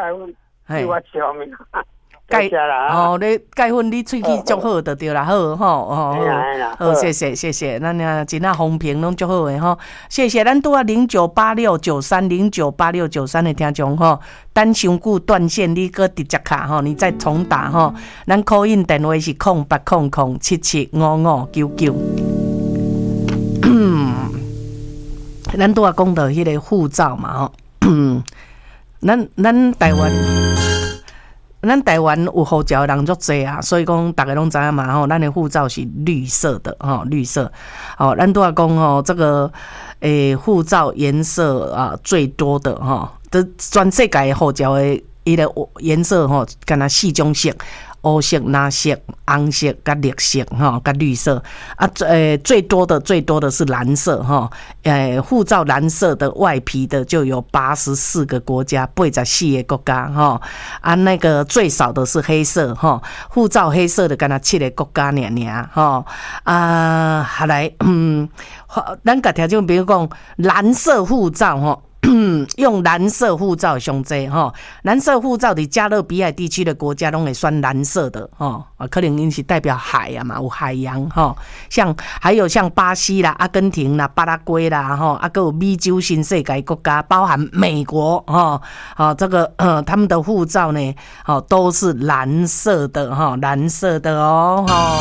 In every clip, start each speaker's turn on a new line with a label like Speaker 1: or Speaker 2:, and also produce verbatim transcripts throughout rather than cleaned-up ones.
Speaker 1: 粉，对我笑命。
Speaker 2: 钙哦，你钙粉你喙齿足好就对啦，好吼哦，好，谢谢谢谢，咱啊真啊风评拢足好诶吼，谢谢咱拄啊零九八六九三零九八六九三的听众吼，等伤久断线，你搁直接卡吼，你再重打吼，咱 call in 电话是空八空空七七五五九九。咱拄啊讲到迄个护照嘛吼，咱咱台湾。咱台湾有护照的人足济啊，所以讲大家拢知影嘛吼，咱的护照是绿色的吼，绿色。哦，咱都要讲吼，这个诶护照颜色啊最多的吼，这全世界的护照的伊个颜色吼，敢若四种色。黑色、蓝色、红色、甲绿色哈，甲绿色啊，呃，最多的最多的是蓝色哈，呃，护照蓝色的外皮的就有八十四个国家，八十四个国家哈，啊，那个最少的是黑色哈，护照黑色的敢若七个国家尔尔哈，啊，下来嗯，咱甲听众朋友讲蓝色护照哈。用蓝色护照上济吼，蓝色护照伫加勒比海地区的国家拢会选蓝色的吼，啊，可能因是代表海啊嘛，有海洋吼，像还有像巴西啦、阿根廷啦、巴拉圭啦吼，啊，还有美洲新世界国家，包含美国吼，哦，这个呃他们的护照呢，哦都是蓝色的哈，蓝色的哦吼。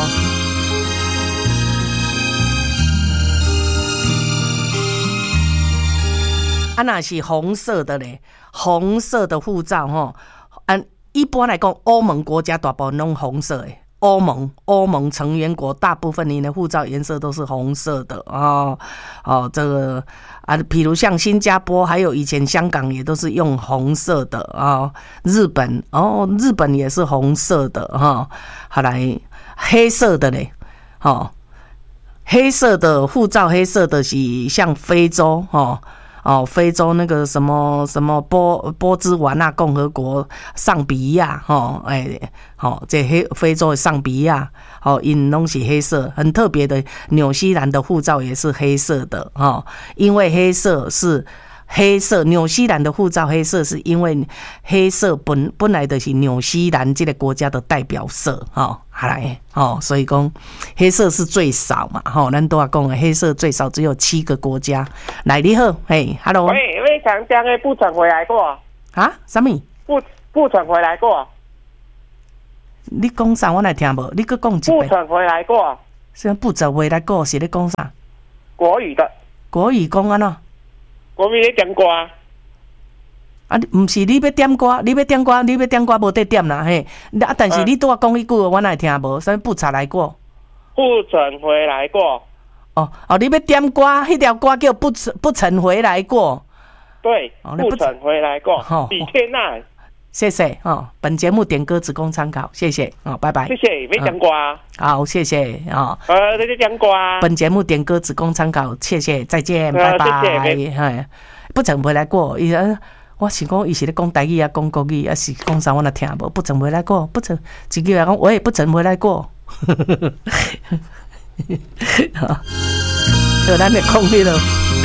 Speaker 2: 啊，那是红色的嘞，红色的护照吼，按一般来讲，欧盟国家大部分拢红色诶。欧盟欧盟成员国大部分你的护照颜色都是红色的哦哦，这个啊，比如像新加坡，还有以前香港也都是用红色的啊、哦，日本哦，日本也是红色的哈、哦，后来黑色的嘞，哦，黑色的护照，黑色的是像非洲哦。哦，非洲那个什么什么波波兹瓦纳共和国、尚比亚，吼，哎，好，这黑非洲的尚比亚，哦，因拢是黑色，很特别的。纽西兰的护照也是黑色的，哈，因为黑色是黑色，纽西兰的护照黑色是因为黑色本本来的是纽西兰这个国家的代表色，哈。好来哦，所以讲黑色是最少嘛，吼、哦，咱都要讲黑色最少只有七个国家。来，你好，嘿 ，Hello。
Speaker 1: 喂，魏长江的部长回来过
Speaker 2: 啊？什么？
Speaker 1: 部部长回来过？
Speaker 2: 你讲啥？我来听无？你搁讲一遍。
Speaker 1: 部长回来过？
Speaker 2: 是部长回来过，是咧讲啥？
Speaker 1: 国语的。
Speaker 2: 国语讲安怎？
Speaker 1: 国语咧讲歌。
Speaker 2: 啊，毋是你要点歌，你要点歌，你要点歌无得点啦嘿。啊，但是你拄仔讲迄句，我哪会听无？啥部长来过？
Speaker 1: 部长回来过。
Speaker 2: 哦哦，你要点歌，迄条歌叫不不曾回来过。
Speaker 1: 对，哦、部长回来过。哦、李天籁。
Speaker 2: 谢谢哦，本节目点歌只供参考，谢谢哦，拜拜。
Speaker 1: 谢谢，没讲歌啊。
Speaker 2: 好，谢谢啊。
Speaker 1: 呃，你讲歌啊。
Speaker 2: 本节目点歌只供参考，谢谢，再见，呃、拜拜。谢谢，不曾回来过，伊我是讲，伊是咧讲台语啊，讲国语啊，是讲啥我若听无？不曾回来过，不曾，一句来讲，我也不曾回来过。好，就咱咧讲迄落。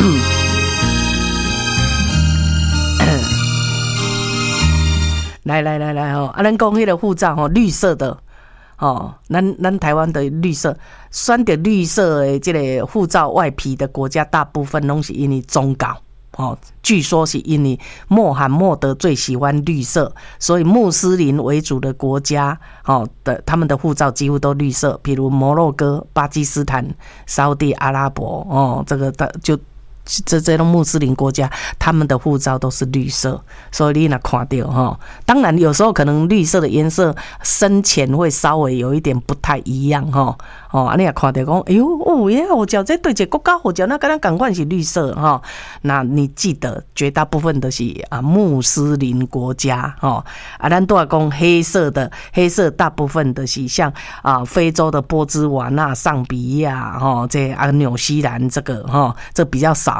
Speaker 2: 来来来来吼，啊，咱讲迄个护照吼，绿色的，哦，咱咱台湾的绿色，选择绿色的这个护照外皮的国家，大部分拢是因为宗教。哦，据说是因为穆罕默德最喜欢绿色，所以穆斯林为主的国家，哦的他们的护照几乎都绿色，比如摩洛哥、巴基斯坦、沙地阿拉伯，哦，这个就这这种穆斯林国家，他们的护照都是绿色，所以你若看到哈，当然有时候可能绿色的颜色深浅会稍微有一点不太一样哈。哦，啊，你也看到讲，哎呦，哦耶，护照这对一个国家护照，那跟咱同款是绿色哈、哦。那你记得，绝大部分都是啊穆斯林国家哦。啊，咱都要讲黑色的，黑色大部分都是像啊非洲的波兹瓦纳、尚比亚哈、哦，这啊纽西兰这个哈、哦，这比较少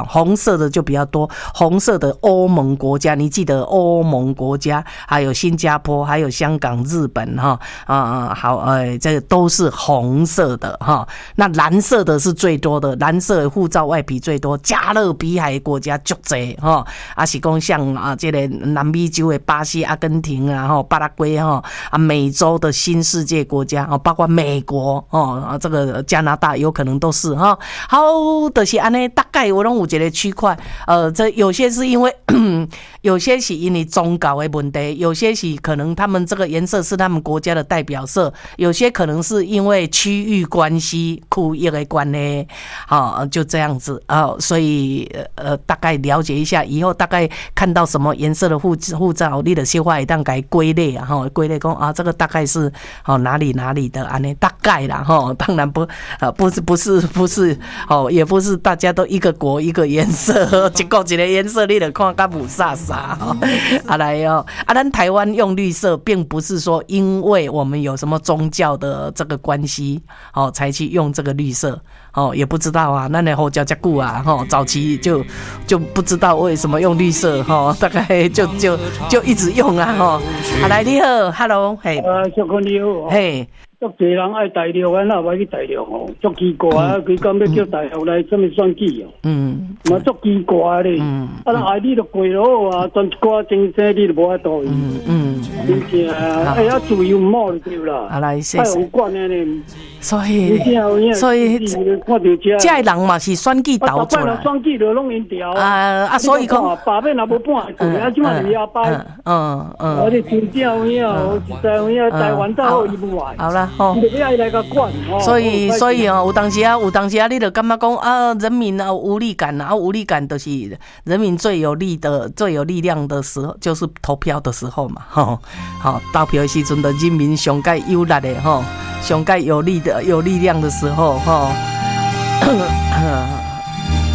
Speaker 2: 少，红色的就比较多。红色的欧盟国家，你记得欧盟国家，还有新加坡，还有香港、日本哈啊，好，呃，这个都是红色的哈。那蓝色的是最多的，蓝色的护照外皮最多，加勒比海国家足多哈，啊是讲像啊这个南美洲的巴西、阿根廷啊，哈巴拉圭哈啊，美洲的新世界国家哦，包括美国哦，啊这个加拿大有可能都是哈。好，就是安尼，大概我拢有一个区块，呃，这有些是因为有些是因为宗教的问题，有些是可能他们这个颜色是他们国家的代表色，有些可能是因为区域关系、区域的关系，好，就这样子啊、哦。所以呃，大概了解一下，以后大概看到什么颜色的护护照，你的些话一旦该归类啊，哈，归类讲啊，这个大概是哦哪里哪里的安尼，大概啦哈，当然不呃不是不是不是哦，也不是大家都一个国一个颜色，一个一个颜色你就看甲无啥啥哈。啊来哦，啊咱台湾用绿色，并不是说因为我们有什么宗教的这个关系哦才去用这个绿色哦，也不知道啊，咱的胡椒加久啊，哈，早期就就不知道为什么用绿色哈，大概就就就一直用啊哈。啊来你好 ，Hello， 嘿，
Speaker 3: 啊，小坤你好，
Speaker 2: 嘿。
Speaker 3: 足侪人爱大陆，咱哪歹去大陆吼？足奇怪啊！佢讲要叫大陆来什么选举哦？嗯，嘛足奇怪咧。嗯，啊，那爱你就过咯啊，专一寡政策你就无法度。嗯嗯，真正啊，哎呀，自由唔好就对啦。啊来，谢谢。太有管的咧。所以，所以，这人嘛是选举导出来。选举就拢因调啊啊，所以讲，罢免也无半个，啊，怎么也罢？嗯嗯。我哋真正有影，实在有影，台湾到好伊不来。好啦。哦，所以所以哦，有当时啊，有当时啊，你就感觉讲啊，人民啊无力感啊，无力感就是人民最有力的、最有力量的时候，就是投票的时候嘛，吼，好投票的时阵的人民上该有力的吼，上该有力的、有力量的时候，吼。